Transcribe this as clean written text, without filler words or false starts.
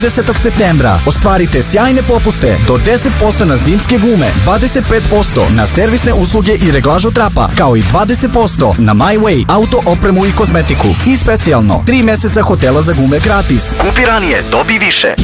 10. septembra ostvarite sjajne popuste do 10% na zimske gume, 25% na servisne usluge i reglažu trapa, kao i 20% na My Way, auto, opremu i kozmetiku. I specijalno 3 meseca hotela za gume gratis. Kupi ranije, dobi više.